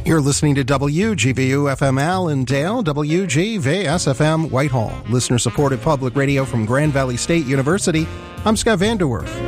You're listening to WGVU FM Allendale, WGVS FM Whitehall, listener-supported public radio from Grand Valley State University. I'm Scott Vanderwerf.